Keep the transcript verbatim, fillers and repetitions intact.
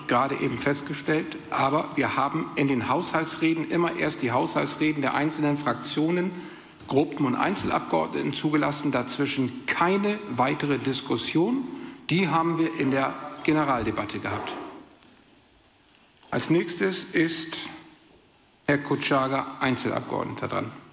gerade eben festgestellt. Aber wir haben in den Haushaltsreden immer erst die Haushaltsreden der einzelnen Fraktionen, Gruppen und Einzelabgeordneten zugelassen. Dazwischen keine weitere Diskussion. Die haben wir in der Generaldebatte gehabt. Als nächstes ist Herr Kutschager, Einzelabgeordneter, dran.